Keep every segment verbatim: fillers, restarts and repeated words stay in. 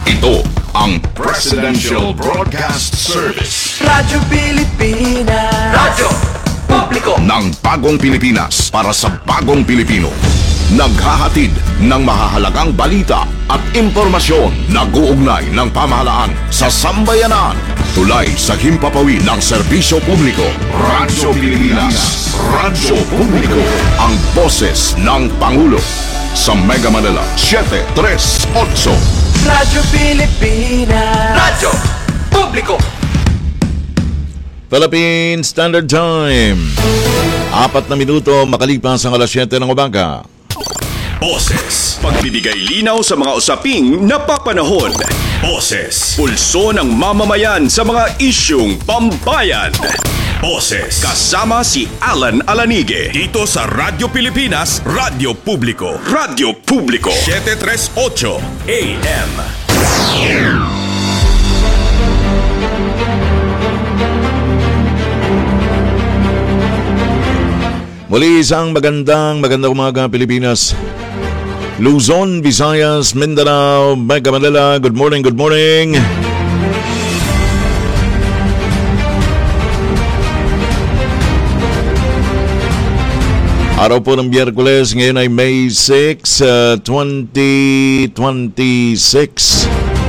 Ito ang Presidential Broadcast Service. Radyo Pilipinas. Radyo Publiko ng bagong Pilipinas para sa bagong Pilipino. Naghahatid ng mahahalagang balita at impormasyon na guugnay ng pamahalaan sa sambayanan. Tulay sa himpapawid ng serbisyo publiko. Radyo Pilipinas. Radyo Publiko. Ang boses ng Pangulo. Sa Mega Manila, seven three eight. Radyo Pilipinas. Radyo Publiko. Philippine Standard Time. Apat na minuto makalipas ang alas siyete ng umaga. Boses. Pagbibigay linaw sa mga usaping napapanahon. Boses. Pulso ng mamamayan sa mga isyung pambayan. Boses. Kasama si Alan Alanige. Dito sa Radyo Pilipinas, Radyo Publiko. Radyo Publiko. seven three eight A M. Muli isang magandang magandang umaga Pilipinas. Luzon, Visayas, Mindanao, Mega Manila. Good morning, good morning. Araw po ng Biyerkules, ngayon ay May six, uh, twenty twenty-six.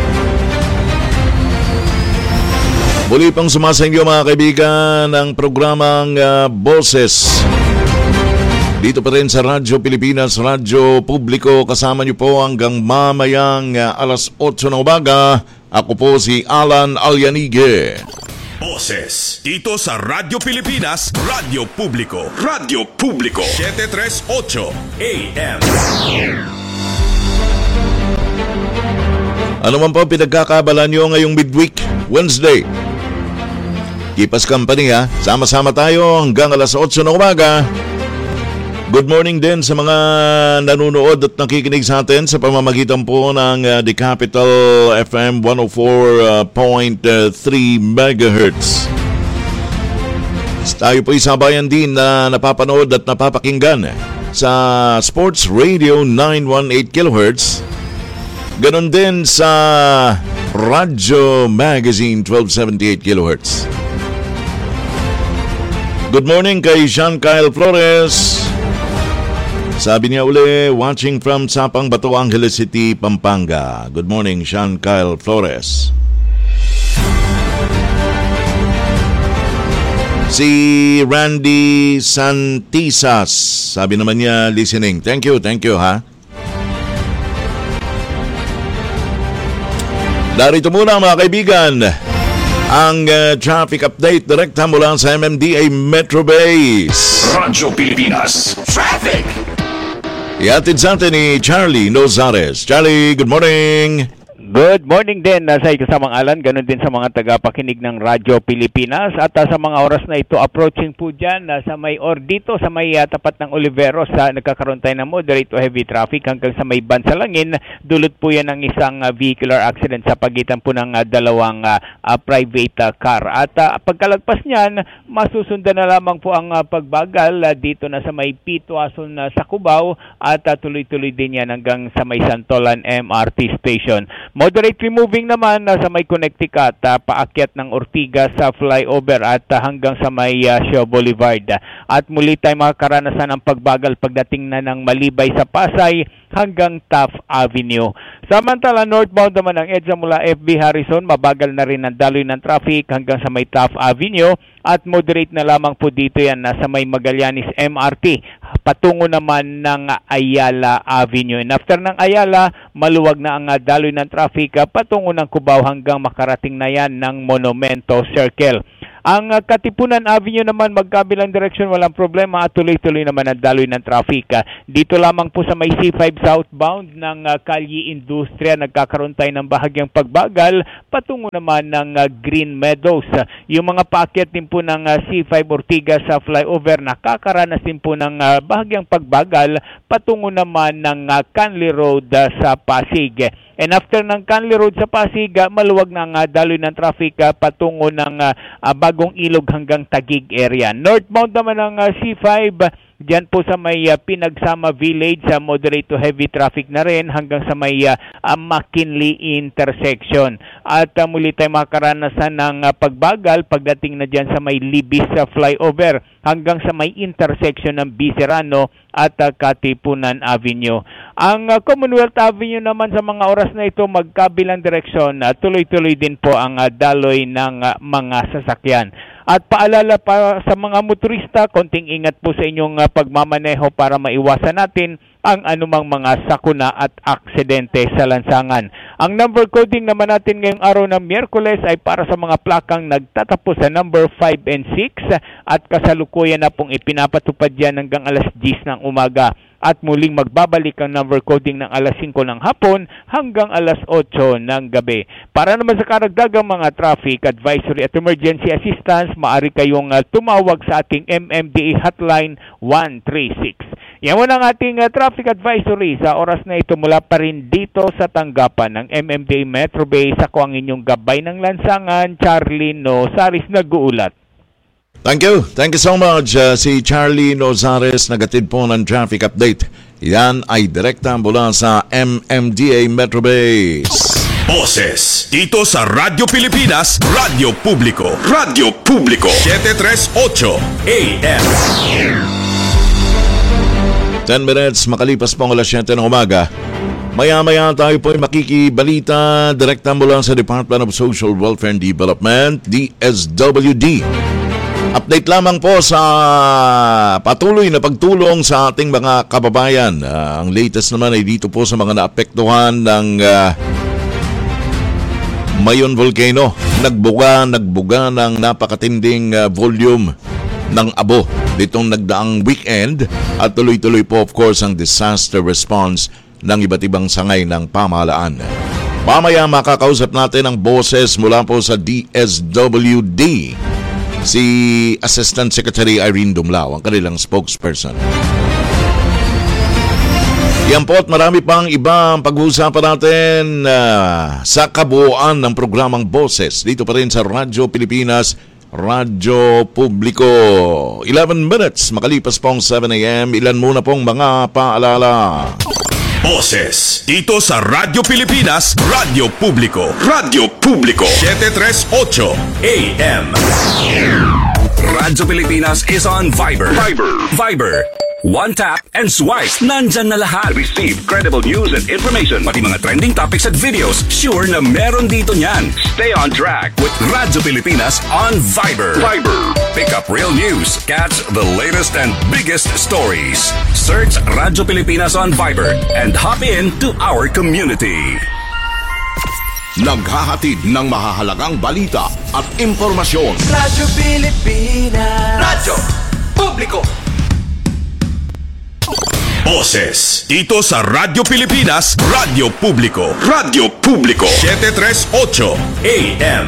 Muli pang sumasa inyo mga kaibigan ang programang uh, Boses. Dito pa rin sa Radyo Pilipinas, Radyo Publiko, kasama niyo po hanggang mamayang uh, alas eight ng umaga. Ako po si Alan Alyanige. Boses. Dito sa Radyo Pilipinas, Radyo Publiko. Radyo Publiko. seven three eight A M. Ano man po pinagkakabalan nyo ngayong midweek, Wednesday? Keep us company ha. Sama-sama tayo hanggang alas eight ng umaga. Good morning din sa mga nanonood at nakikinig sa atin sa pamamagitan po ng uh, The Capital F M one oh four point three megahertz. Tayo po isabayan din na napapanood at napapakinggan sa Sports Radio nine eighteen kilohertz. Ganon din sa Radyo Magazine twelve seventy-eight kilohertz. Good morning kay Sean Kyle Flores. Sabi niya uli, watching from Sapang Bato, Angeles City, Pampanga. Good morning, Sean Kyle Flores. Si Randy Santisas, sabi naman niya, listening. Thank you, thank you ha. Darito muna mga kaibigan, ang uh, traffic update direkta mula sa M M D A Metro Base. Radyo Pilipinas. Traffic. Iatid sa atin ni Charlie Nozares. Charlie, good morning. Good morning din uh, sa kasamang Alan, ganun din sa mga tagapakinig ng Radyo Pilipinas at uh, sa mga oras na ito approaching po dyan uh, sa may or dito sa may uh, tapat ng Oliveros sa uh, nagkakaroon tayo ng moderate to heavy traffic hanggang sa may Bansalangin. Dulot po yan ng isang uh, vehicular accident sa pagitan po ng uh, dalawang uh, uh, private uh, car at uh, pagkalagpas niyan masusundan na lamang po ang uh, pagbagal uh, dito na sa may Pituason uh, sa Cubao at uh, tuloy-tuloy din yan hanggang sa may Santolan M R T Station. Moderately moving naman uh, sa may Connecticut, uh, paakyat ng Ortigas sa flyover at uh, hanggang sa may uh, Shaw Boulevard. At muli tayo makakaranasan ng pagbagal pagdating na ng Malibay sa Pasay hanggang Taft Avenue. Samantala, northbound naman ang EDSA mula F B Harrison, mabagal na rin ang daloy ng traffic hanggang sa may Taft Avenue at moderate na lamang po dito yan na sa may Magallanes M R T patungo naman ng Ayala Avenue. And after ng Ayala, maluwag na ang daloy ng traffic patungo ng Cubao hanggang makarating na yan ng Monumento Circle. Ang uh, Katipunan Avenue naman magkabilang direksyon, walang problema at tuloy-tuloy naman ang daloy ng traffic. Uh, dito lamang po sa may C five southbound ng uh, Kalye Industria nagkakaroon tayo ng bahagyang pagbagal patungo naman ng uh, Green Meadows. Uh, yung mga paakyat din po ng uh, C five Ortigas sa flyover nakakaranas din po ng uh, bahagyang pagbagal patungo naman ng uh, Canley Road uh, sa Pasig. And after ng Canley Road sa Pasig, uh, maluwag na ang uh, daloy ng traffic uh, patungo ng uh, uh, Bagong Ilog hanggang Taguig area. Northbound naman ng uh, C five Diyan po sa may uh, Pinagsama Village sa uh, moderate to heavy traffic na rin hanggang sa may uh, uh, McKinley intersection. At uh, muli tayo makaranasan ng uh, pagbagal pagdating na diyan sa may Libis uh, flyover hanggang sa may intersection ng Biserano at uh, Katipunan Avenue. Ang uh, Commonwealth Avenue naman sa mga oras na ito magkabilang direksyon, uh, tuloy-tuloy din po ang uh, daloy ng uh, mga sasakyan. At paalala pa sa mga motorista, konting ingat po sa inyong uh, pagmamaneho para maiwasan natin ang anumang mga sakuna at aksidente sa lansangan. Ang number coding naman natin ngayong araw ng Miyerkules ay para sa mga plakang nagtatapos sa number five and six at kasalukuyan na pong ipinapatupad yan hanggang alas diyes ng umaga. At muling magbabalik ang number coding ng alas singko ng hapon hanggang alas otso ng gabi. Para naman sa karagdagang mga traffic advisory at emergency assistance, maaari kayong uh, tumawag sa ating M M D A hotline one three six. Yan muna ang ating uh, traffic advisory sa oras na ito mula pa rin dito sa tanggapan ng M M D A Metro Bay. Sa ko ang inyong gabay ng lansangan, Charlie Nozares nag-uulat. Thank you. Thank you so much. Uh, si Charlie Nozares nagatid po ng traffic update. Yan ay direkta mula sa M M D A Metro Base. Boses dito sa Radyo Pilipinas, Radyo Publiko, Radyo Publiko, seven thirty-eight A M. ten minutes makalipas po ang alas siyete ng umaga. Maya-maya tayo po ay makikibalita direkta mula sa Department of Social Welfare and Development, D S W D. Update lamang po sa patuloy na pagtulong sa ating mga kababayan. Uh, ang latest naman ay dito po sa mga naapektuhan ng uh, Mayon Volcano. Nagbuga, nagbuga ng napakatinding uh, volume ng abo ditong nagdaang weekend at tuloy-tuloy po of course ang disaster response ng iba't ibang sangay ng pamahalaan. Mamaya makakausap natin ang boses mula po sa D S W D. Si Assistant Secretary Irene Dumlao, ang kanilang spokesperson. Yan po at marami pang ibang pag-uusapan natin uh, sa kabuuan ng programang Boses. Dito pa rin sa Radyo Pilipinas, Radyo Publiko. eleven minutes, makalipas pong seven A M. Ilan muna pong mga paalala. Boses dito sa Radyo Pilipinas, Radyo Publiko, Radyo Publiko, seven thirty-eight A M. Radyo Pilipinas is on Viber. Viber. Viber. One tap and swipe. Nandyan na lahat. Receive credible news and information. Pati mga trending topics at videos. Sure na meron dito niyan. Stay on track with Radyo Pilipinas on Viber. Viber. Pick up real news. Catch the latest and biggest stories. Search Radyo Pilipinas on Viber and hop in to our community. Naghahatid ng mahahalagang balita at impormasyon. Radyo Pilipinas. Radyo Publiko. Boses dito sa Radyo Pilipinas, Radyo Publiko, Radyo Publiko, seven thirty-eight A M.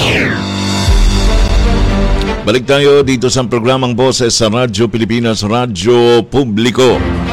Balik tayo dito sa programang Boses sa Radyo Pilipinas, Radyo Publiko.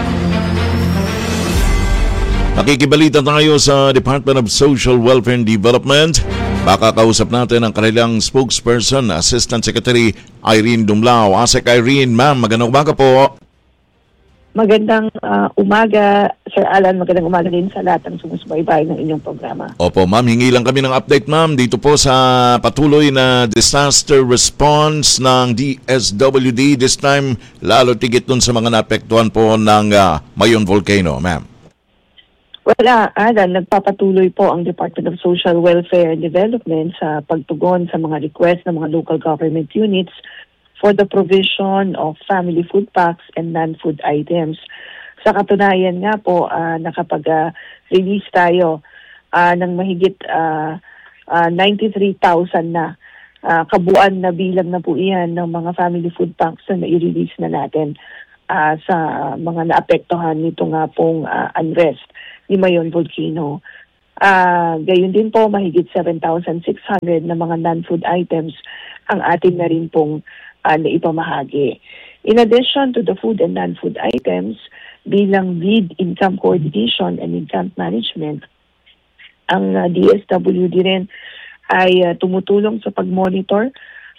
Makikibalita tayo sa Department of Social Welfare and Development. Makakausap natin ang kanilang spokesperson, Assistant Secretary Irene Dumlao. Asek Irene, ma'am, magandang umaga po. Magandang uh, umaga, Sir Alan. Magandang umaga din sa lahat ng sumusubaybay ng inyong programa. Opo, ma'am. Hingi lang kami ng update, ma'am. Dito po sa patuloy na disaster response ng D S W D. This time, lalo tigit dun sa mga naapektuhan po ng uh, Mayon Volcano, ma'am. Wala, Alan. Nagpapatuloy po ang Department of Social Welfare and Development sa pagtugon sa mga request ng mga local government units for the provision of family food packs and non-food items. Sa katunayan nga po, uh, nakapag-release uh, tayo uh, ng mahigit uh, uh, ninety-three thousand na uh, kabuuan na bilang na po iyan ng mga family food packs na i-release na natin uh, sa mga naapektuhan nito nga pong uh, unrest ni Mayon Volcano. Uh, gayon din po, mahigit seven thousand six hundred na mga non-food items ang atin na rin pong Uh, na ipamahagi. In addition to the food and non-food items, bilang lead income coordination and income management, ang uh, D S W D rin ay uh, tumutulong sa pag-monitor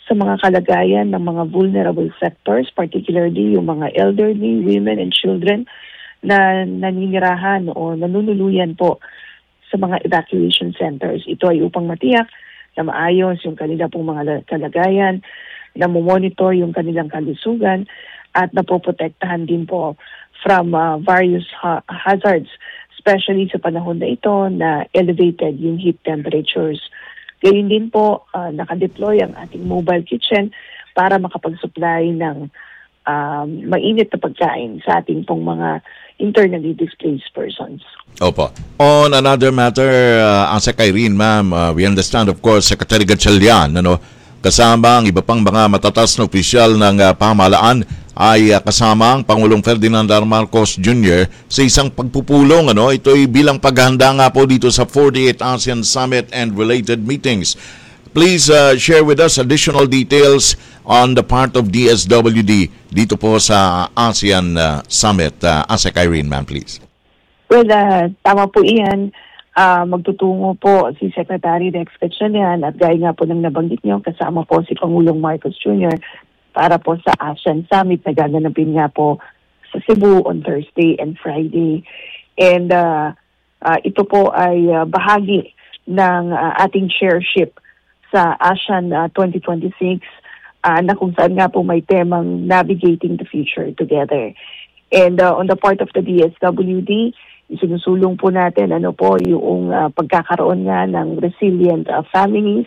sa mga kalagayan ng mga vulnerable sectors, particularly yung mga elderly, women and children na naninirahan o nanunuluyan po sa mga evacuation centers. Ito ay upang matiyak na maayos yung kanila pong mga kalagayan, na monitor yung kanilang kalusugan at napoprotektahan din po from uh, various ha- hazards, especially sa panahon na ito na elevated yung heat temperatures. Gayun din po, uh, nakadeploy ang ating mobile kitchen para makapag-supply ng um, mainit na pagkain sa ating pong mga internally displaced persons. Opo. On another matter, uh, Asa Irene, ma'am, uh, we understand, of course, Secretary Gatchalian, ano, kasama ang iba pang mga matatas na opisyal ng uh, pamahalaan ay uh, kasama ang Pangulong Ferdinand R. Marcos Junior sa isang pagpupulong. Ano? Ito ay bilang paghahanda nga po dito sa forty-eighth ASEAN Summit and related meetings. Please uh, share with us additional details on the part of D S W D dito po sa ASEAN uh, Summit. Uh, Asa Irene, ma'am, please. Well, uh, tama po iyan. Uh, magtutungo po si Secretary Rex Gatchalian at gaya nga po ng nabanggit niyo, kasama po si Pangulong Marcos Junior para po sa ASEAN Summit na gaganapin nga po sa Cebu on Thursday and Friday. And uh, uh, ito po ay uh, bahagi ng uh, ating chairship sa ASEAN uh, twenty twenty-six uh, na kung saan nga po may temang Navigating the Future Together. And uh, on the part of the D S W D, isinusulong po natin ano po yung uh, pagkakaroon nga ng resilient uh, families,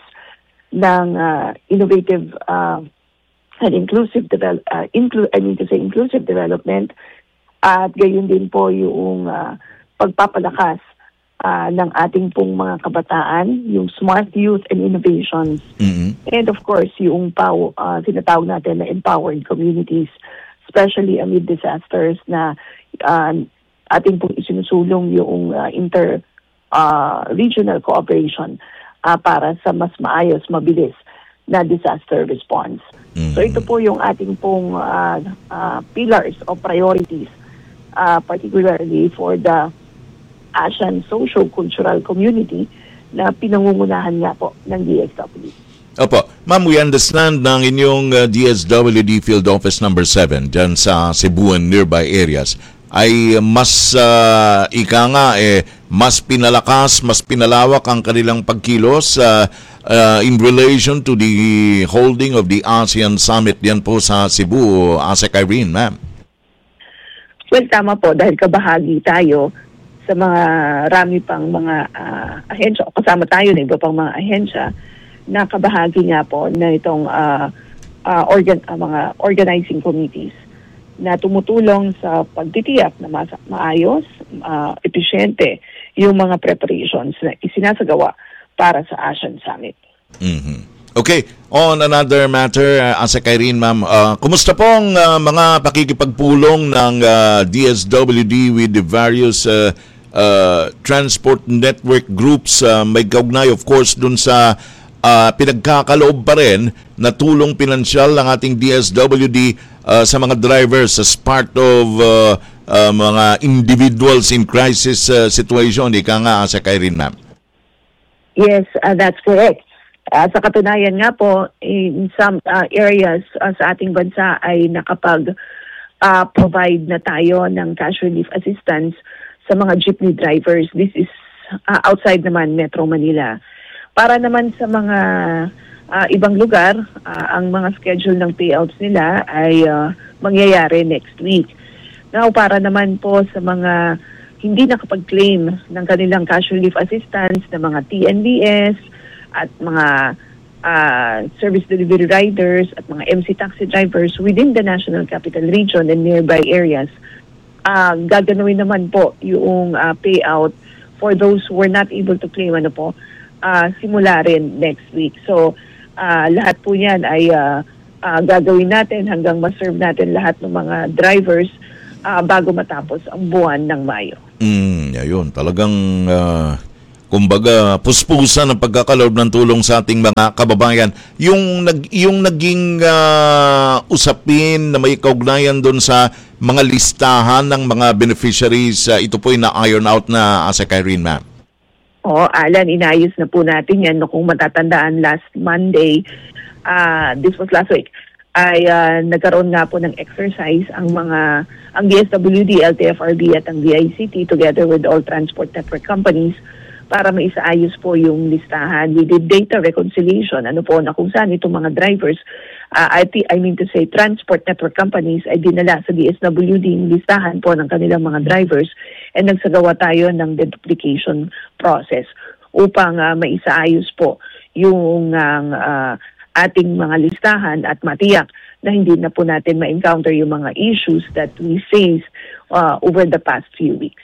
ng uh, innovative uh, and inclusive develop uh, inclu- I mean to say inclusive development, at gayon din po yung uh, pagpapalakas uh, ng ating pong mga kabataan, yung smart youth and innovations. Mm-hmm. And of course, yung pow- uh, tinatawag natin na empowered communities, especially amid disasters na uh, ating pong isinusulong yung uh, inter uh, regional cooperation uh, para sa mas maayos, mabilis na disaster response. Mm-hmm. So ito po yung ating pong uh, uh, pillars o priorities, uh, particularly for the ASEAN socio-cultural community na pinangungunahan nga po ng D S W D. Opo. Ma'am, we understand ng inyong uh, D S W D Field Office number seven dyan sa Cebu and nearby areas ay mas uh, ika nga eh mas pinalakas, mas pinalawak ang kanilang pagkilos uh, uh, in relation to the holding of the ASEAN Summit diyan po sa Cebu. Asa Irene, ma'am. Well, tama po dahil kabahagi tayo sa mga rami pang mga uh, ahensya o kasama tayo na iba pang mga ahensya na kabahagi nga po na itong uh, uh, organ, uh, mga organizing committees na tumutulong sa pagtitiyak na mas maayos, uh, episyente yung mga preparations na isinasagawa para sa ASEAN Summit. Mm-hmm. Okay, on another matter, uh, Asa Irene, ma'am, uh, kumusta pong uh, mga pakikipagpulong ng uh, D S W D with the various uh, uh, transport network groups? Uh, may kaugnay, of course, dun sa uh, pinagkakaloob pa rin na tulong pinansyal ng ating D S W D uh, sa mga drivers as part of uh, uh, mga individuals in crisis uh, situation. Ika nga, Asa Irene, ma'am. Yes, uh, that's correct. Uh, sa katunayan nga po, in some uh, areas uh, sa ating bansa ay nakapag-provide uh, na tayo ng cash relief assistance sa mga jeepney drivers. This is uh, outside naman Metro Manila. Para naman sa mga uh, ibang lugar, uh, ang mga schedule ng payouts nila ay uh, mangyayari next week. Now, para naman po sa mga hindi nakapag-claim ng kanilang cash relief assistance na mga T N B S, at mga uh, service delivery riders at mga M C taxi drivers within the National Capital Region and nearby areas, uh, gaganawin naman po yung uh, payout for those who were not able to claim ano po, uh, simula rin next week. So, uh, lahat po yan ay uh, uh, gagawin natin hanggang ma-serve natin lahat ng mga drivers uh, bago matapos ang buwan ng Mayo. Mm, ayun, talagang... Uh... kumbaga puspusan ng pagkakaloob ng tulong sa ating mga kababayan. Yung nag yung naging uh, usapin na may kaugnayan doon sa mga listahan ng mga beneficiaries, uh, ito po ay na-iron out na, Asa Irene, ma'am. Oo, Alan, inayos na po natin yan. No, kung matatandaan, last Monday, uh, this was last week, ay uh, nagkaroon nga po ng exercise ang mga, ang D S W D, L T F R B at ang D I C T together with all transport network companies para maisaayos po yung listahan. We did data reconciliation, ano po, na kung saan itong mga drivers, uh, I, I mean to say, transport network companies ay dinala sa D S W D yung listahan po ng kanilang mga drivers and nagsagawa tayo ng deduplication process upang uh, maisaayos po yung uh, ating mga listahan at matiyak na hindi na po natin ma-encounter yung mga issues that we face uh, over the past few weeks.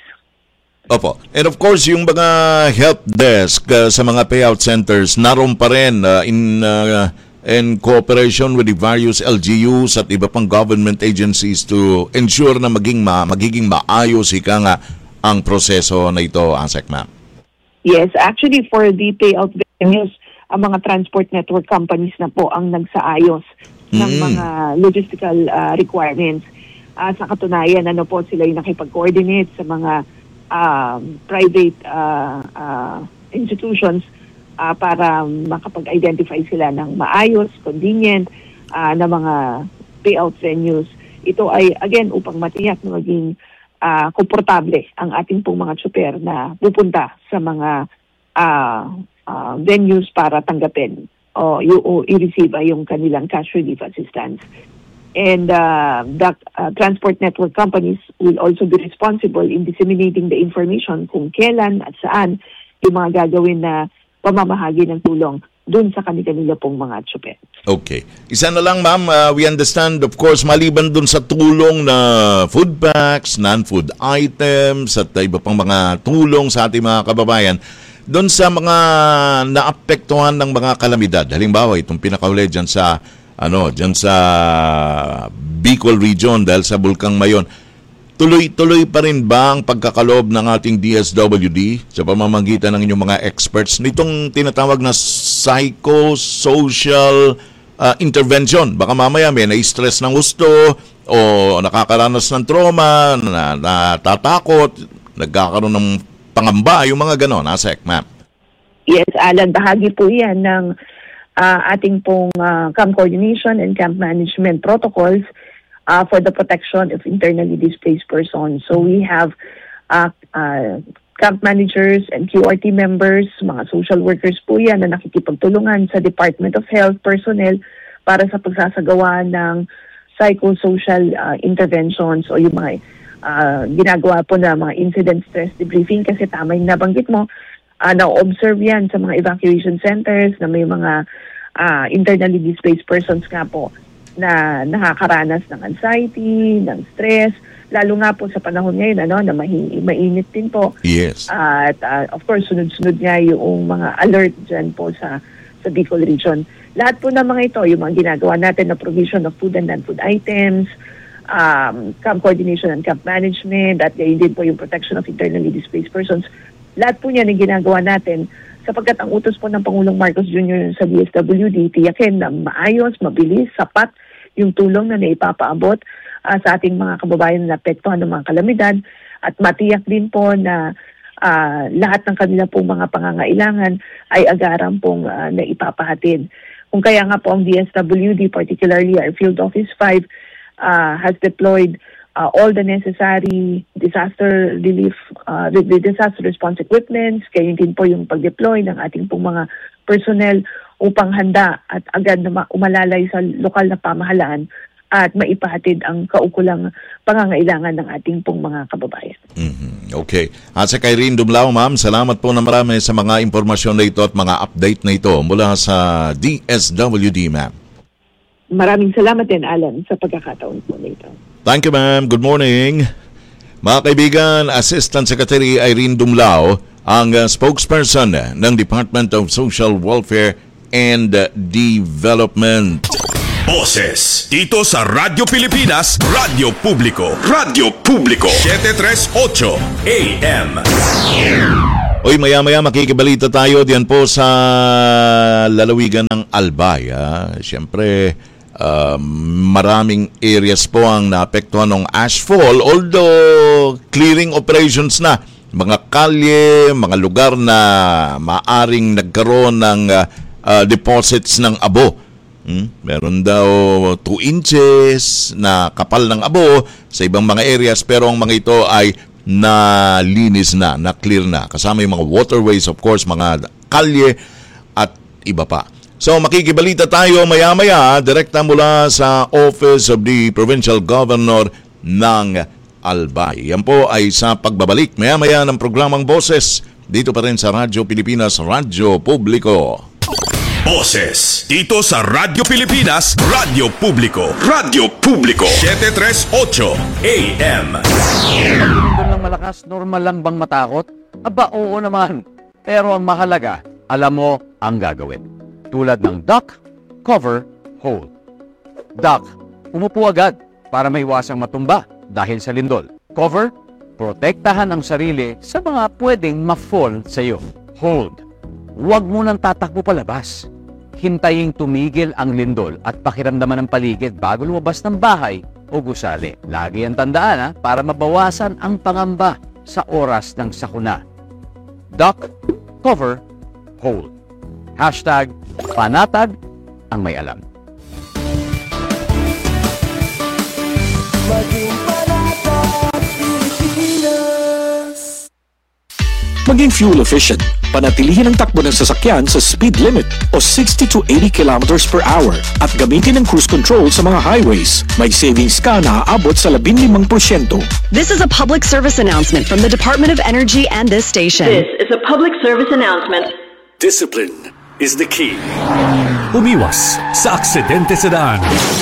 Opo. And of course, yung mga help desk uh, sa mga payout centers, naroon pa rin uh, in, uh, in cooperation with the various L G Us at iba pang government agencies to ensure na maging ma magiging maayos ika nga ang proseso na ito, ASEC, ma'am. Yes, actually for the payout venues, ang mga transport network companies na po ang nagsaayos mm. ng mga logistical uh, requirements. Uh, sa katunayan, ano po, sila yung nakipag-coordinate sa mga uh, private uh, uh, institutions uh, para makapag-identify sila ng maayos, convenient uh, na mga payout venues. Ito ay, again, upang matiyak na maging uh, komportable ang ating pong mga tsuper na pupunta sa mga uh, Uh, venues para tanggapin o, y- o i-receive yung kanilang cash relief assistance. And uh, the uh, transport network companies will also be responsible in disseminating the information kung kailan at saan yung mga gagawin na pamamahagi ng tulong dun sa kanila pong mga tsuper. Okay. Isa na lang, ma'am, uh, we understand, of course, maliban dun sa tulong na food packs, non-food items, at iba pang mga tulong sa ating mga kababayan, doon sa mga naapektuhan ng mga kalamidad, halimbawa itong pinakahuli dyan sa ano, dyan sa Bicol region dahil sa Bulkang Mayon, tuloy-tuloy pa rin ba ang pagkakaloob ng ating D S W D sa pamamagitan ng inyong mga experts nitong tinatawag na psychosocial uh, intervention? Baka mamaya may na-stress ng gusto o nakakaranas ng trauma, na, natatakot, nagkakaroon ng pangamba, yung mga ganon, ASEC, ma'am. Yes, Alan, bahagi po yan ng uh, ating pong uh, camp coordination and camp management protocols uh, for the protection of internally displaced persons. So we have uh, uh, camp managers and Q R T members, mga social workers po yan na nakikipagtulungan sa Department of Health personnel para sa pagsasagawa ng psychosocial uh, interventions o yung mga Uh, ginagawa po na mga incident stress debriefing kasi tama yung nabanggit mo, uh, na-observe yan sa mga evacuation centers na may mga uh, internally displaced persons nga po na nakakaranas ng anxiety, ng stress, lalo nga po sa panahon ngayon ano, na mahi- mainit din po. Yes. Uh, at uh, of course, sunod-sunod nga yung mga alert dyan po sa, sa Bicol region. Lahat po ng mga ito, yung mga ginagawa natin na provision of food and non-food items, Um, camp coordination and camp management, at gayon din po yung protection of internally displaced persons. Lahat po niyan ang ginagawa natin sapagkat ang utos po ng Pangulong Marcos Junior sa D S W D, tiyakin na maayos, mabilis, sapat yung tulong na naipapaabot uh, sa ating mga kababayan na naapektuhan ng mga kalamidad at matiyak din po na uh, lahat ng kanila pong mga pangangailangan ay agaran pong uh, naipapahatid. Kung kaya nga po ang D S W D, particularly our Field Office five, Uh, has deployed uh, all the necessary disaster relief, uh, the, the disaster response equipments, kaya din po yung pag-deploy ng ating pong mga personnel upang handa at agad na umalalay sa lokal na pamahalaan at maipahatid ang kaukulang pangangailangan ng ating pong mga kababayan. Mm-hmm. Okay. At sa Irene Dumlao, ma'am, salamat po na marami sa mga impormasyon na ito at mga update na ito mula sa D S W D, ma'am. Maraming salamat din, Alan, sa pagkakataon po nito. Thank you, ma'am. Good morning. Mga kaibigan, Assistant Secretary Irene Dumlao, ang uh, spokesperson ng Department of Social Welfare and uh, Development. Boses dito sa Radyo Pilipinas, Radyo Publiko, Radyo Publiko, seven thirty-eight A M. Oy, maya-maya makikibalita tayo diyan po sa lalawigan ng Albay. Ha? Siyempre, uh, maraming areas po ang naapektuhan ng ashfall, although clearing operations na. mga kalye, mga lugar na maaring nagkaroon ng uh, uh, deposits ng abo. Hmm? Meron daw two inches na kapal ng abo sa ibang mga areas, pero ang mga ito ay nalinis na, na-clear na. Kasama yung mga waterways, of course, mga kalye at iba pa. So makikibalita tayo maya-maya direkta mula sa Office of the Provincial Governor ng Albay. Yan po ay sa pagbabalik maya-maya ng programang Boses dito pa rin sa Radyo Pilipinas, Radyo Publiko. Boses dito sa Radyo Pilipinas, Radyo Publiko. Radyo Publiko seven thirty-eight A M. Doon lang malakas, normal lang bang matakot? Aba, oo naman. Pero ang mahalaga, alam mo ang gagawin. Tulad ng duck, cover, hold. Duck, umupo agad para maiwasang matumba dahil sa lindol. Cover, protektahan ang sarili sa mga pwedeng ma-fall sa iyo. Hold, huwag mo nang tatakbo palabas. Hintayin tumigil ang lindol at pakiramdaman ng paligid bago lumabas ng bahay o gusali. Lagi ang tandaan ha, para mabawasan ang pangamba sa oras ng sakuna. Duck, cover, hold. Hashtag panatag ang may alam. Maging fuel efficient. Panatilihin ang takbo ng sasakyan sa speed limit o sixty to eighty kilometers per hour at gamitin ang cruise control sa mga highways. May savings ka na aabot sa labinlimang porsyento. This is a public service announcement from the Department of Energy and this station. This is a public service announcement. Discipline is the key. Umiwas sa aksidente sa daan.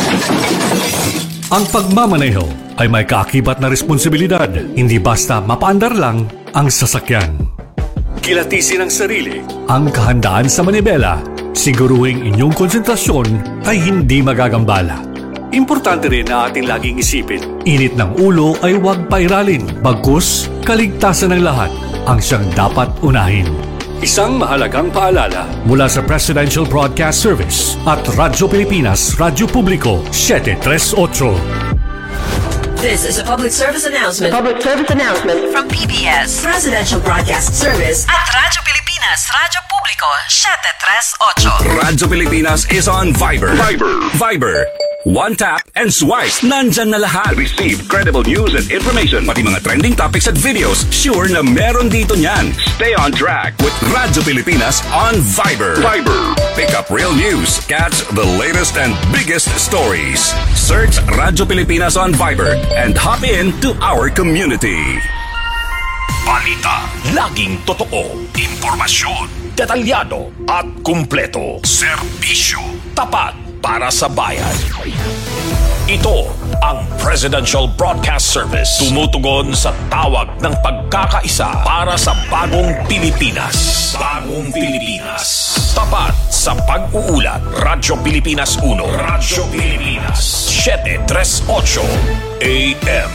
Ang pagmamaneho ay may kaakibat na responsibilidad. Hindi basta mapaandar lang ang sasakyan. Kilatisin ang sarili, ang kahandaan sa manibela. Siguruhing inyong konsentrasyon ay hindi magagambala. Importante rin na ating laging isipin, init ng ulo ay huwag pairalin. Bagkus, kaligtasan ng lahat ang siyang dapat unahin. Isang mahalagang paalala mula sa Presidential Broadcast Service at Radyo Pilipinas, Radyo Publiko seven thirty-eight. This is a public service announcement. Public service announcement From P B S Presidential Broadcast Service at Radyo Pilipinas, Radyo Publiko seven thirty-eight. Radyo Pilipinas is on Viber. Viber. Viber. One tap and swipe. Nandyan na lahat. Receive credible news and information. Pati mga trending topics at videos. Sure na meron dito niyan. Stay on track with Radyo Pilipinas on Viber. Viber. Pick up real news. Catch the latest and biggest stories. Search Radyo Pilipinas on Viber and hop in to our community. Balita, laging totoo, impormasyon, detalyado at kumpleto. Serbisyo, tapat para sa bayan. Ito ang Presidential Broadcast Service. Tumutugon sa tawag ng pagkakaisa para sa bagong Pilipinas. Bagong Pilipinas. Tapat sa pag-uulat. Radyo Pilipinas one. Radyo Pilipinas seven thirty-eight A M.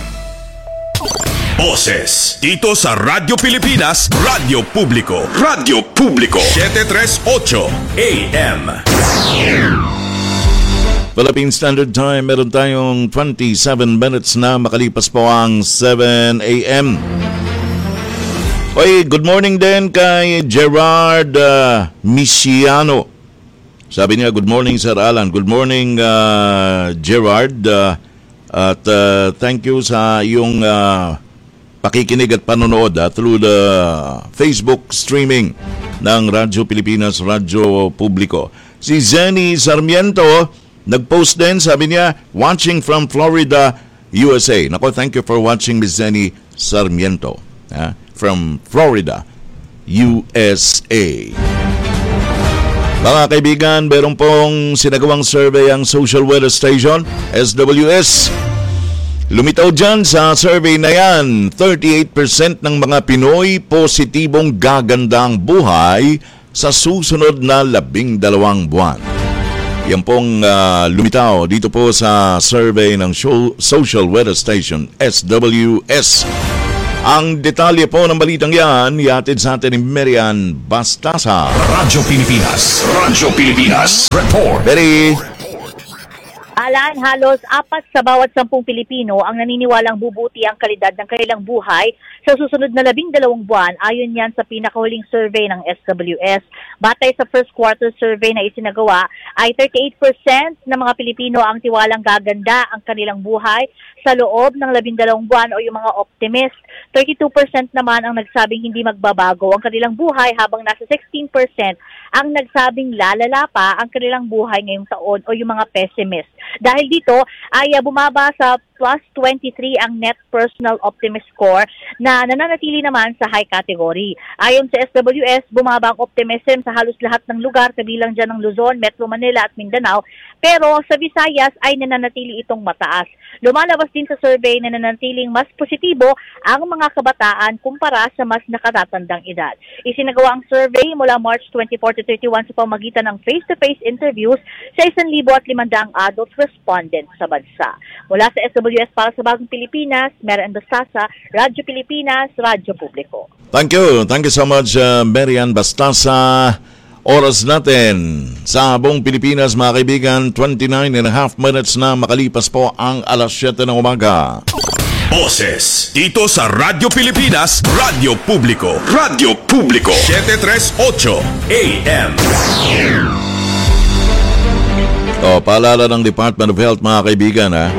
Boses dito sa Radyo Pilipinas, Radyo Publiko. Radyo Publiko seven thirty-eight A M. Philippine Standard Time, meron tayong twenty-seven minutes na makalipas po ang seven A M. Oy, good morning din kay Gerard uh, Misiano. Sabi niya, good morning Sir Alan. Good morning uh, Gerard. Uh, at uh, thank you sa iyong uh, pakikinig at panonood uh, through the Facebook streaming ng Radyo Pilipinas, Radyo Publiko. Si Zenny Sarmiento, nag-post din, sabi niya, watching from Florida, U S A. Nako, thank you for watching, Miz Zenny Sarmiento. Ha? From Florida, U S A. Mga kaibigan, meron pong sinagawang survey ang Social Weather Station, S W S. Lumitaw dyan sa survey na yan, thirty-eight percent ng mga Pinoy positibong gaganda ang buhay sa susunod na labing dalawang buwan. Yan pong uh, lumitaw dito po sa survey ng show, Social Weather Station, S W S. Ang detalye po ng balitang yan, ihatid sa atin ni Marian Bastasa. Radyo Pilipinas, Radyo Pilipinas, report. Very. Alan, halos apat sa bawat sampung Pilipino ang naniniwalang bubuti ang kalidad ng kanilang buhay sa susunod na labing dalawang buwan. Ayon yan sa pinakahuling survey ng S W S. Batay sa first quarter survey na isinagawa, ay thirty-eight percent ng mga Pilipino ang tiwalang gaganda ang kanilang buhay sa loob ng labing dalawang buwan o yung mga optimist. thirty-two percent naman ang nagsabing hindi magbabago ang kanilang buhay habang nasa sixteen percent ang nagsabing lalala pa ang kanilang buhay ngayong taon o yung mga pessimist. Dahil dito ay uh, bumaba sa plus twenty-three ang net personal optimist score na nananatili naman sa high category. Ayon sa S W S, bumaba ang optimism sa halos lahat ng lugar kabilang dyan ng Luzon, Metro Manila at Mindanao, pero sa Visayas ay nananatili itong mataas. Lumalabas din sa survey na nananatiling mas positibo ang mga kabataan kumpara sa mas nakatatandang edad. Isinagawa ang survey mula March twenty-four to thirty-one sa pamagitan ng face-to-face interviews sa one thousand five hundred adult respondents sa bansa. Mula sa S W S para sa Bagong Pilipinas, Marian Bastasa, Radyo Pilipinas, Radyo Publiko. Thank you. Thank you so much, uh, Marian Bastasa. Oras natin sa buong Pilipinas, mga kaibigan, twenty-nine and a half minutes na makalipas po ang alas siyete ng umaga. Boses dito sa Radyo Pilipinas, Radyo Publiko, Radyo Publiko, seven thirty-eight A M. O, paalala ng Department of Health, mga kaibigan, ha?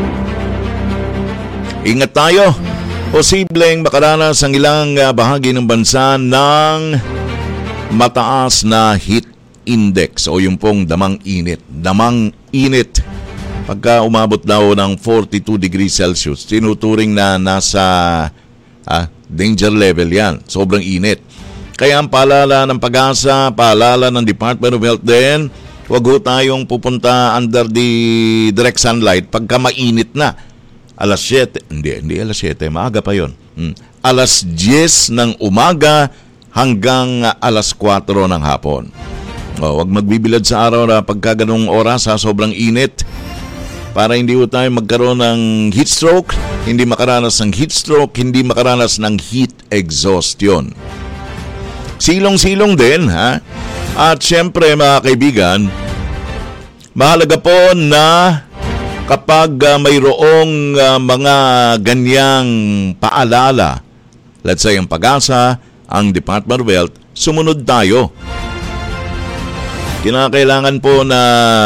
Ingat tayo. Posibleng makaranas ang ilang uh, bahagi ng bansa ng mataas na heat index o yung pong damang init. Damang init. Pagka umabot daw ng forty-two degrees Celsius, tinuturing na nasa ah, danger level yan. Sobrang init. Kaya ang paalala ng Pag-asa, paalala ng Department of Health din, huwag ho tayong pupunta under the direct sunlight pagka mainit na. Alas siyete, hindi, hindi alas siyete, maaga pa yon. Hmm. Alas diyes ng umaga hanggang alas kwatro ng hapon. O, wag magbibilad sa araw na pagka ganung oras sa sobrang init para hindi ho tayo magkaroon ng heat stroke, hindi makaranas ng heat stroke, hindi makaranas ng heat exhaustion. Silong-silong din, ha? At syempre, mga kaibigan, mahalaga po na kapag uh, mayroong uh, mga ganyang paalala, let's say ang Pag-asa, ang Department of Health, sumunod tayo. Kinakailangan po na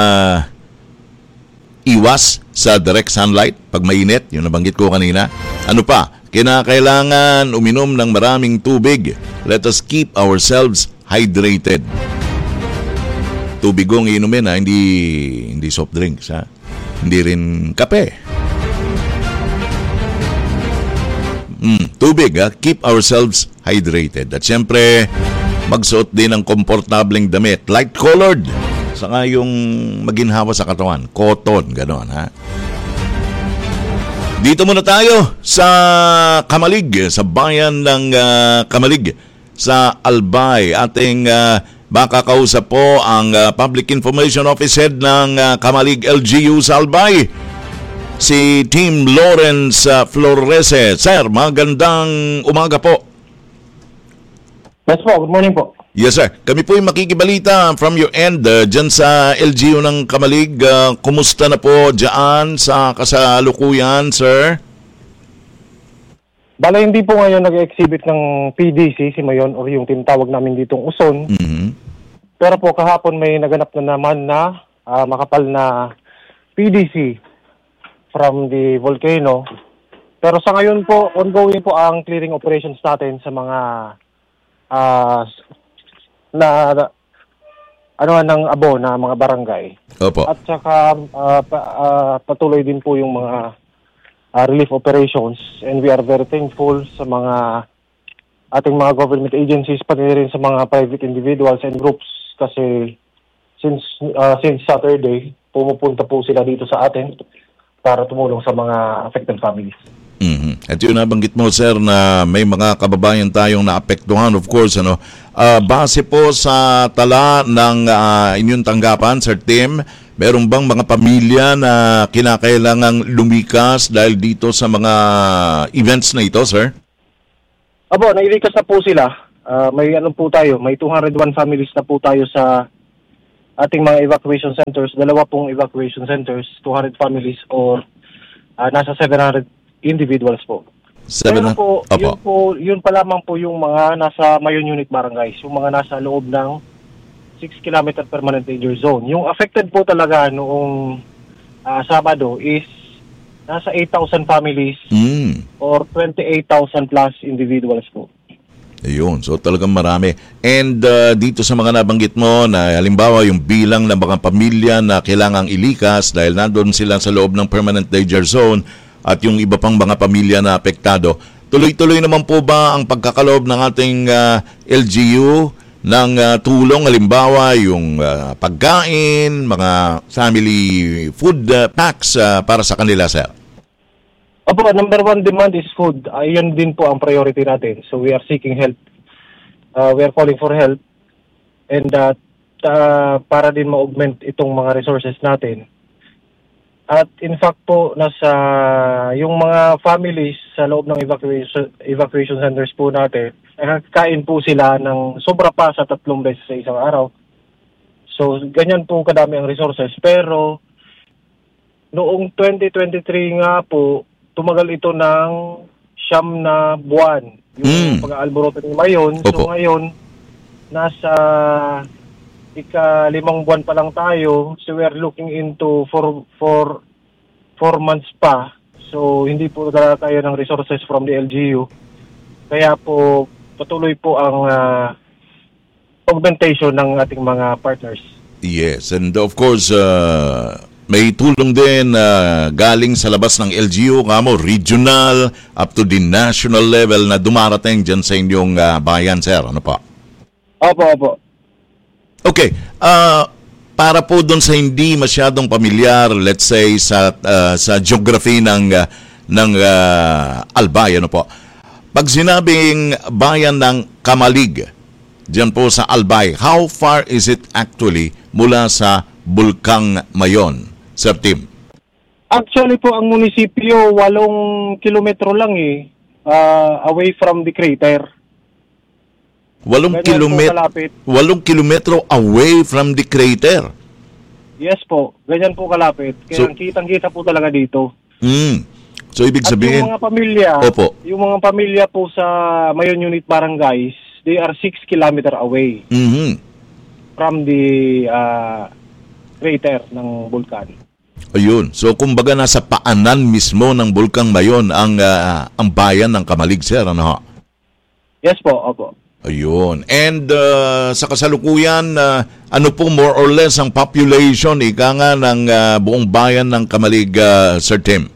iwas sa direct sunlight pag mainit, yung nabanggit ko kanina. Ano pa? Kinakailangan uminom ng maraming tubig. Let us keep ourselves hydrated. Tubig kong inumin, ha? Hindi, hindi soft drinks, ha? Hindi rin kape. Mm, tubig, ha? Keep ourselves hydrated. At syempre, magsuot din ng komportableng damit. Light-colored. Saka yung maginhawa sa katawan. Cotton, gano'n, ha? Dito muna tayo sa Kamalig, sa bayan ng uh, Kamalig, sa Albay. Ating uh, makakausap po ang uh, Public Information Office Head ng uh, Kamalig L G U sa Albay, si Team Lawrence uh, Florese. Sir, magandang umaga po. Yes po, good morning po. Yes sir, kami po yung makikibalita from your end uh, dyan sa L G U ng Kamalig. Uh, kumusta na po dyan sa kasalukuyan, sir? Bala hindi po ngayon nag-exhibit ng P D C, si Mayon, or yung tinatawag namin ditong Uson. Mm-hmm. Pero po kahapon may naganap na naman na uh, makapal na P D C from the volcano. Pero sa ngayon po, ongoing po ang clearing operations natin sa mga uh, na ano ng abo na mga barangay. Opo. At saka uh, pa, uh, patuloy din po yung mga uh, relief operations, and we are very thankful sa mga ating mga government agencies, pati rin sa mga private individuals and groups, kasi since uh, since Saturday pumupunta po sila dito sa atin para tumulong sa mga affected families. Mm-hmm. At yun nabanggit mo, sir, na may mga kababayan tayong naapektuhan, of course, ano, uh, base po sa tala ng uh, inyong tanggapan, Sir Tim, meron bang mga pamilya na kinakailangang lumikas dahil dito sa mga events na ito, sir? Abo, nailikas na po sila. Uh, may ano po tayo, may two hundred one families na po tayo sa ating mga evacuation centers, dalawa pong evacuation centers, two hundred families or uh, nasa seven hundred individuals po. Seven, Pero po, Opo. yun po, yun pa lamang po yung mga nasa Mayon Unit Barangays, yung mga nasa loob ng six kilometer permanent danger zone. Yung affected po talaga noong uh, Sabado is nasa eight thousand families Mm. or twenty-eight thousand plus individuals po. Ayun, so talagang marami. And uh, dito sa mga nabanggit mo na halimbawa yung bilang ng mga pamilya na kailangang ilikas dahil nandoon sila sa loob ng permanent danger zone at yung iba pang mga pamilya na apektado, tuloy-tuloy naman po ba ang pagkakaloob ng ating uh, L G U ng uh, tulong, halimbawa yung uh, pagkain, mga family food uh, packs uh, para sa kanila, sir? Opo, number one demand is food. Ayun din po ang priority natin. So we are seeking help. Uh, we are calling for help. And uh, uh, para din ma-augment itong mga resources natin. At in fact po, nasa yung mga families sa loob ng evacuation, evacuation centers po natin, nakakain po sila ng sobra pa sa tatlong beses sa isang araw. So ganyan po kadami ang resources. Pero noong twenty twenty-three nga po, tumagal ito ng siyam na buwan. Yung mm. pag-aalboroto ni Mayon. So ngayon, nasa ika-limang buwan pa lang tayo. So we are looking into for, for four months pa. So hindi po talaga tayo ng resources from the L G U. Kaya po patuloy po ang uh, augmentation ng ating mga partners. Yes, and of course, uh, may tulong din uh, galing sa labas ng L G U, kamo, regional, up to the national level na dumarating dyan sa inyong uh, bayan, sir. Ano pa? Opo, opo. Okay. Uh, para po doon sa hindi masyadong pamilyar, let's say, sa uh, sa geography ng, uh, ng uh, Albay, ano po? Pag sinabing bayan ng Kamalig, dyan po sa Albay, how far is it actually mula sa Bulkang Mayon? Sir Tim. Actually po, ang munisipyo, walong kilometro lang eh, uh, away from the crater. Walong kilometro, walong kilometro away from the crater? Yes po, ganyan po kalapit. Kaya so, kitang-kita po talaga dito. Mm. So, ibig sabihin... At yung mga pamilya, Opo. yung mga pamilya po sa Mayon Unit Barangays, they are six kilometer away mm-hmm. from the uh, crater ng bulkan. Ayun. So, kumbaga nasa paanan mismo ng Bulkang Mayon ang uh, ang bayan ng Kamalig, sir. Ano? Yes po, opo. Ayun. And uh, sa kasalukuyan, uh, ano po more or less ang population, ika nga, ng uh, buong bayan ng Kamalig, uh, Sir Tim?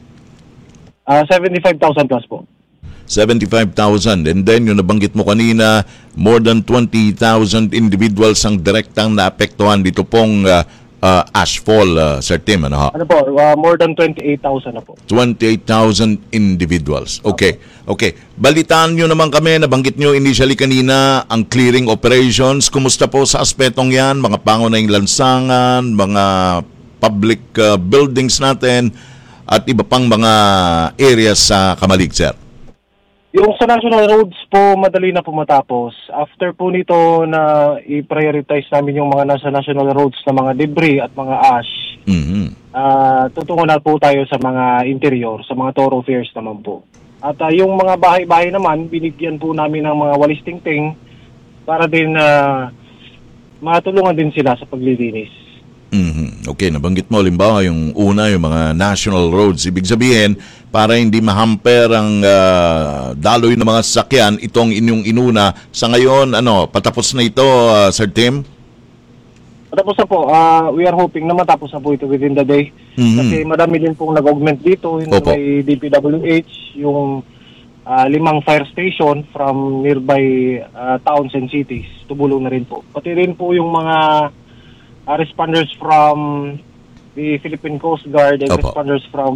Uh, seventy-five thousand plus po. seventy-five thousand. And then, yung nabanggit mo kanina, more than twenty thousand individuals ang direktang naapektuhan dito pong uh, uh, ashfall, uh, Sir Tim. Ano, ha? Ano po? Uh, more than twenty-eight thousand na po. twenty-eight thousand individuals. Okay. Okay. Balitaan nyo naman kami, nabanggit nyo initially kanina, ang clearing operations. Kumusta po sa aspetong yan? Mga pangunahing lansangan, mga public uh, buildings natin, at iba pang mga areas sa Kamalig, sir? Yung sa national roads po, madali na po matapos. After po nito na i-prioritize namin yung mga nasa national roads na mga debris at mga ash, mm-hmm. uh, tutungo na po tayo sa mga interior, sa mga thoroughfares naman po. At uh, yung mga bahay-bahay naman, binigyan po namin ng mga walis tingting para din uh, matulungan din sila sa paglilinis. Mm-hmm. Okay, nabanggit mo, limbawa, yung una, yung mga national roads. Ibig sabihin, para hindi mahamper ang uh, daloy ng mga sasakyan, itong inyong inuna. Sa ngayon, ano, patapos na ito, uh, Sir Tim? Patapos na po. Uh, we are hoping na matapos na po ito within the day. Mm-hmm. Kasi madami din pong nag-augment dito. Yung may D P W H, yung uh, limang fire station from nearby uh, towns and cities. Tumulong na rin po. Pati rin po yung mga Uh, responders from the Philippine Coast Guard and Opo. responders from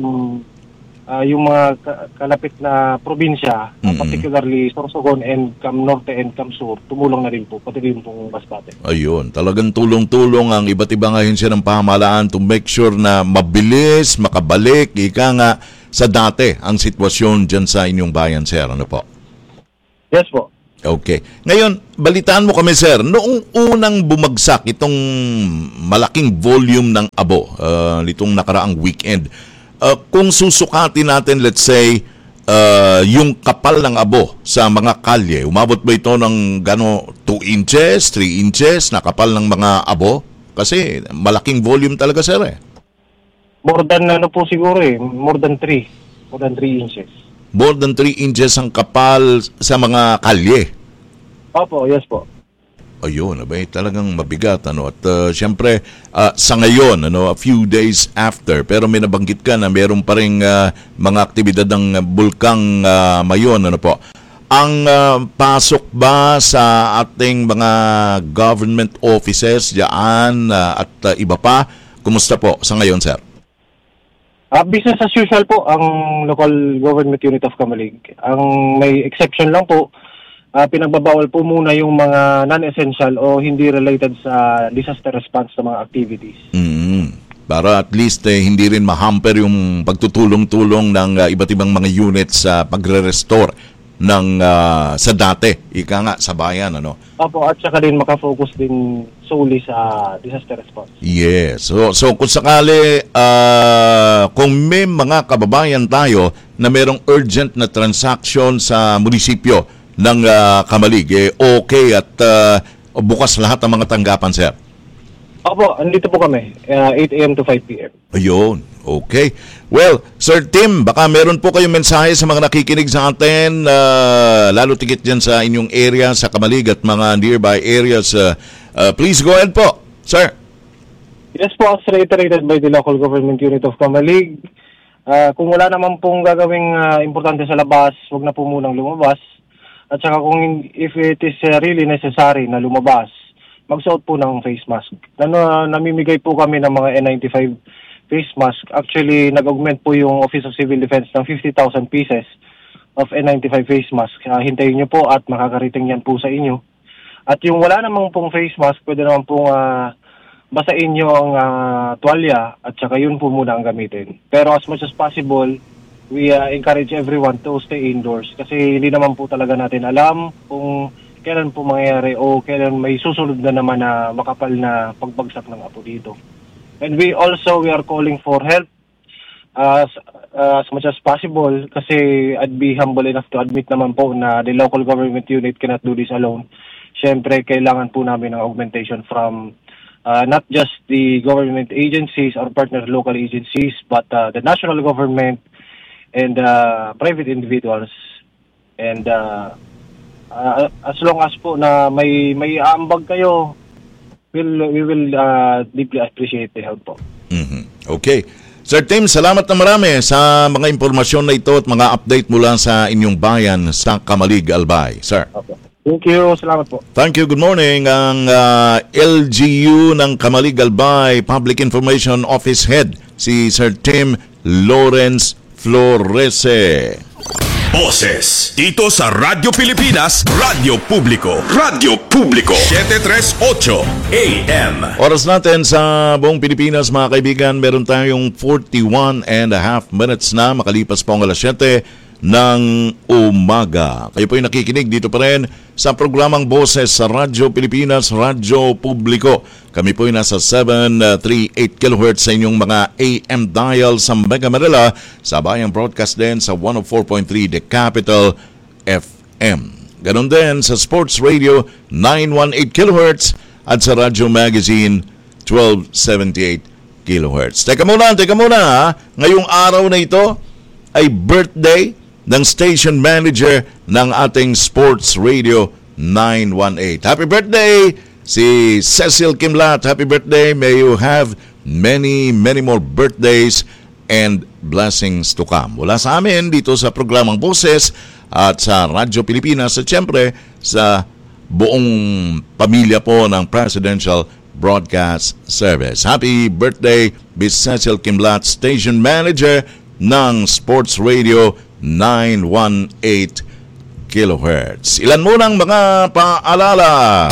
uh, yung mga ka- kalapit na probinsya, mm-hmm. uh, particularly Sorsogon and Cam Norte and Cam Sur, tumulong na rin po, pati rin pong Masbate. Ayun, talagang tulong-tulong ang iba't ibang ahensya ng pamahalaan to make sure na mabilis, makabalik, ika nga, sa dati ang sitwasyon dyan sa inyong bayan, sir. Ano po? Yes po. Okay. Ngayon, balitaan mo kami, sir. Noong unang bumagsak itong malaking volume ng abo, uh, nitong nakaraang weekend, uh, kung susukatin natin, let's say, uh, yung kapal ng abo sa mga kalye, umabot ba ito ng gano, two inches, three inches na kapal ng mga abo? Kasi malaking volume talaga, sir, eh. More than ano po siguro eh, more than three. More than three inches. More than three inches ang kapal sa mga kalye. Opo, yes po. Ayun, abay, talagang mabigat. Ano? At uh, siyempre, uh, sa ngayon, ano, a few days after, pero may nabanggit ka na meron pa rin uh, mga aktibidad ng bulkang uh, Mayon. Ano po? Ang uh, pasok ba sa ating mga government offices diyan uh, at uh, iba pa? Kumusta po sa ngayon, sir? Uh, business as usual po ang local government unit of Camalig. Ang may exception lang po, uh, pinagbabawal po muna yung mga non-essential o hindi related sa disaster response na mga activities. Mm, para at least eh, hindi rin ma-hamper yung pagtutulong-tulong ng uh, iba't ibang mga units sa uh, pagre-restore ng uh, sa dati, ika nga, sa bayan, ano? Opo, at saka din makafocus din solely sa disaster response. Yes. So, so kung sakali, uh, kung may mga kababayan tayo na merong urgent na transaction sa munisipyo ng uh, Camalig, eh, okay at uh, bukas lahat ng mga tanggapan, sir? Opo, andito po kami, uh, eight a.m. to five p.m. Ayun, okay. Well, Sir Tim, baka meron po kayong mensahe sa mga nakikinig sa atin, uh, lalo tigit dyan sa inyong area, sa Camalig at mga nearby areas. Uh, uh, please go ahead po, sir. Yes po, as reiterated by the local government unit of Camalig, uh, kung wala naman pong gagawing uh, importante sa labas, wag na po munang lumabas. At saka kung if it is uh, really necessary na lumabas, magsuot po ng face mask. Ano, namimigay po kami ng mga N ninety-five face mask. Actually, nag-augment po yung Office of Civil Defense ng fifty thousand pieces of N ninety-five face mask. Uh, hintayin nyo po at makakarating yan po sa inyo. At yung wala namang pong face mask, pwede naman pong uh, basain nyo ang uh, tuwalya at saka yun po muna ang gamitin. Pero as much as possible, we uh, encourage everyone to stay indoors kasi hindi naman po talaga natin alam kung kailan po mangyayari o kailan may susunod na naman na makapal na pagbagsak ng apo dito. And we also, we are calling for help uh, as, uh, as much as possible kasi I'd be humble enough to admit naman po na the local government unit cannot do this alone. Siyempre, kailangan po namin ng augmentation from uh, not just the government agencies or partner local agencies but uh, the national government and uh, private individuals. And uh, Uh, as long as po na may may aambag kayo, we'll, we will uh, deeply appreciate the help po. Mm-hmm. Okay. Sir Tim, salamat na marami sa mga impormasyon na ito at mga update mula sa inyong bayan sa Camalig, Albay. Sir. Okay. Thank you. Salamat po. Thank you. Good morning. Ang uh, L G U ng Camalig, Albay Public Information Office Head, si Sir Tim Lawrence Florese. Boses dito sa Radyo Pilipinas, Radyo Publiko, Radyo Publiko, seven thirty-eight A M. Oras natin sa buong Pilipinas, mga kaibigan, meron tayong forty-one and a half minutes na makalipas po ang alas siyete ng umaga. Kayo po yung nakikinig dito pa rin sa programang Boses sa Radyo Pilipinas, Radyo Publiko. Kami po yung nasa seven thirty-eight kilohertz sa inyong mga A M dial sa Mega Manila, sa Bayang Broadcast din sa one oh four point three The Capital F M. Ganon din sa Sports Radio nine eighteen kilohertz at sa Radyo Magazine twelve seventy-eight kilohertz. Teka muna, teka muna ha. Ngayong araw na ito ay birthday ng station manager ng ating Sports Radio nine eighteen. Happy birthday, si Cecil Kimlat. Happy birthday. May you have many, many more birthdays and blessings to come. Mula sa amin dito sa programang Boses at sa Radyo Pilipinas at siyempre sa buong pamilya po ng Presidential Broadcast Service. Happy birthday, Miss Cecil Kimlat, station manager ng Sports Radio nine eighteen kilohertz. Ilan munang mga paalala.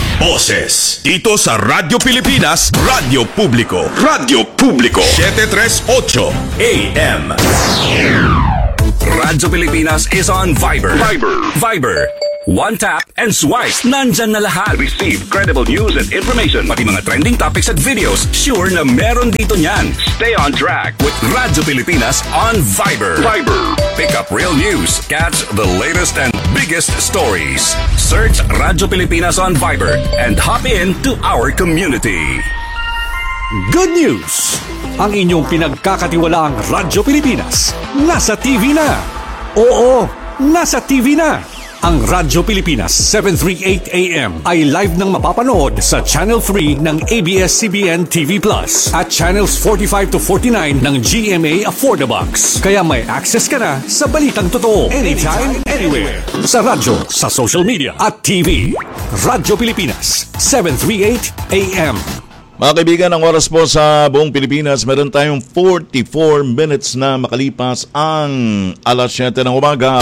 Boses dito sa Radyo Pilipinas, Radyo Publiko, Radyo Publiko, seven thirty-eight A M. Radyo Pilipinas is on Viber. Viber. Viber. One tap and swipe. Nandyan na lahat. Receive credible news and information. Pati mga trending topics at videos. Sure na meron dito niyan. Stay on track with Radyo Pilipinas on Viber. Viber. Pick up real news. Catch the latest and biggest stories. Search Radyo Pilipinas on Viber and hop in to our community. Good news! Ang inyong pinagkakatiwalaang Radyo Pilipinas nasa T V na. Oo, nasa T V na. Ang Radyo Pilipinas seven thirty-eight A M ay live nang mapapanood sa Channel three ng A B S C B N T V Plus at Channels forty-five to forty-nine ng G M A Affordabox. Kaya may access ka na sa balitang totoo anytime, anywhere. Sa radyo, sa social media at T V. Radyo Pilipinas seven thirty-eight A M. Mga kaibigan, ang oras po sa buong Pilipinas, meron tayong forty-four minutes na makalipas ang alas siyete ng umaga.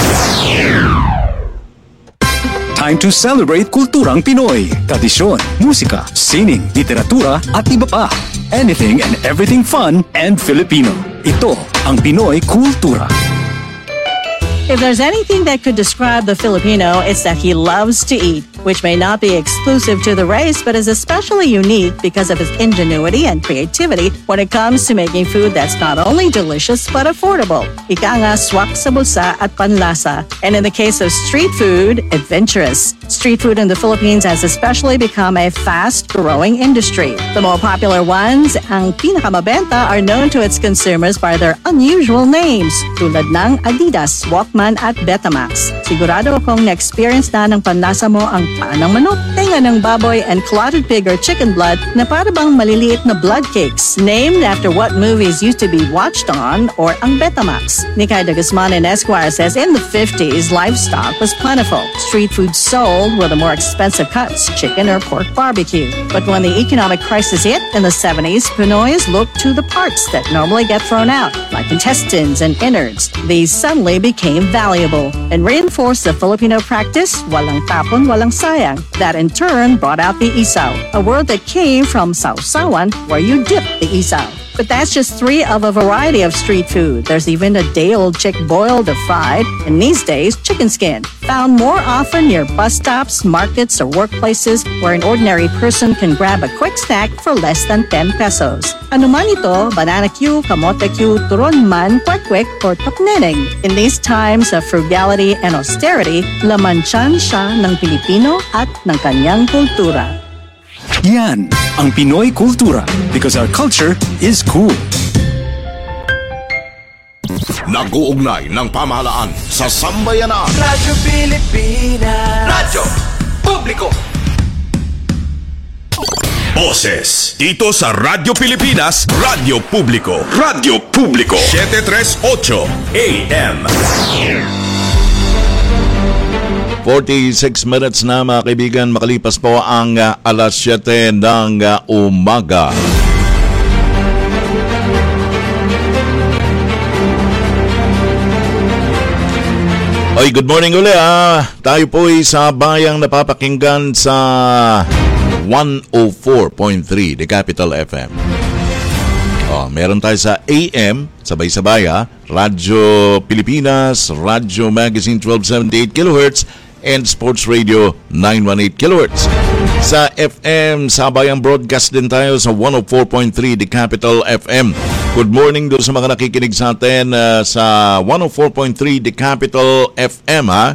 Time to celebrate kulturang Pinoy. Tradisyon, musika, sining, literatura at iba pa. Anything and everything fun and Filipino. Ito ang Pinoy Kultura. If there's anything that could describe the Filipino, it's that he loves to eat, which may not be exclusive to the race, but is especially unique because of his ingenuity and creativity when it comes to making food that's not only delicious, but affordable. Ika nga, swak sa bulsa at panlasa. And in the case of street food, adventurous. Street food in the Philippines has especially become a fast-growing industry. The more popular ones, ang pinakamabenta, are known to its consumers by their unusual names, tulad ng Adidas, Walkman at Betamax. Sigurado akong na-experience na ng panlasa mo ang paan ng manok, tenga ng baboy, and clotted pig or chicken blood na para bang maliliit na blood cakes, named after what movies used to be watched on, or ang Betamax. Nikay de Guzman and Esquire says in the fifties, livestock was plentiful. Street food sold were the more expensive cuts, chicken or pork barbecue. But when the economic crisis hit in the seventies, Pinoys looked to the parts that normally get thrown out, like intestines and innards. These suddenly became valuable and reinforced the Filipino practice, walang tapon, walang sayang. That in turn brought out the isaw, a word that came from sausawan, where you dip the isaw. But that's just three of a variety of street food. There's even a day-old chick boiled or fried, and these days, chicken skin, found more often near bus stops, markets, or workplaces where an ordinary person can grab a quick snack for less than ten pesos. Ano man ito, banana Q, kamote Q, turon man, kwek-kwek, or tapneneng. In these times of frugality and austerity, laman-tiyan siya ng Pilipino at ng kanyang kultura. Yan ang Pinoy Kultura, because our culture is cool. Nag-uugnay ng pamahalaan sa sambayanan. Radyo Pilipinas. Radyo Publiko. Boses dito sa Radyo Pilipinas, Radyo Publiko. Radyo Publiko seven thirty-eight A M. forty-six minutes na mga kaibigan, makalipas po ang uh, alas siyete ng uh, umaga. Oy, good morning uli ah. Tayo po ay sa bayang napapakinggan sa one oh four point three, The Capital F M. Oh, meron tayo sa A M, sabay-sabay ah. Radyo Pilipinas, Radyo Magazine twelve seventy-eight kilohertz, and Sports Radio nine eighteen kilohertz. Sa F M, sabayang broadcast din tayo sa one oh four point three, The Capital F M. Good morning doon sa mga nakikinig sa atin uh, sa one oh four point three, The Capital F M ha.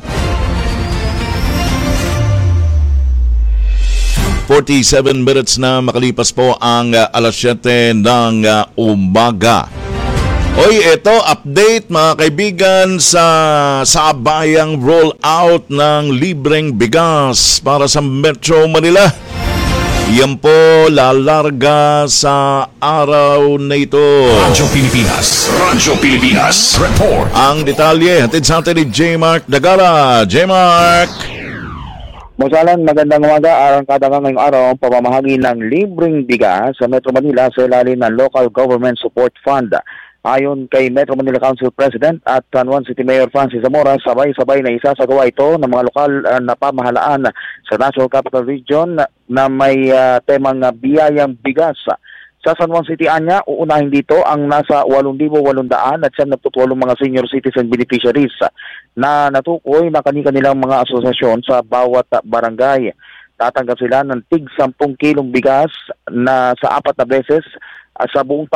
forty-seven minutes na makalipas po ang uh, alas siyete ng uh, umaga. Oy, ito, update mga kaibigan sa sabayang rollout ng libreng bigas para sa Metro Manila. Yan po lalarga sa araw na ito. Radyo Pilipinas. Radyo Pilipinas. Report. Ang detalye, hatid sa atin ni J. Mark Dagara. J. Mark. Masalan, magandang umaga. Arang kadang ngayong araw ang pamamahagi ng libreng bigas sa Metro Manila sa ilalim ng Local Government Support Fund. Ayon kay Metro Manila Council President at San Juan City Mayor Francis Zamora, sabay-sabay na isasagawa ito ng mga lokal uh, na pamahalaan sa National Capital Region na may uh, temang uh, biyayang bigas Sa San Juan City anya, uunahin dito ang nasa eight thousand eight hundred at siyam na putwalo mga senior citizen beneficiaries na natukoy na kani-kanilang mga asosasyon sa bawat barangay. Tatanggap sila ng tig sampung kilong bigas na sa apat na beses sa buong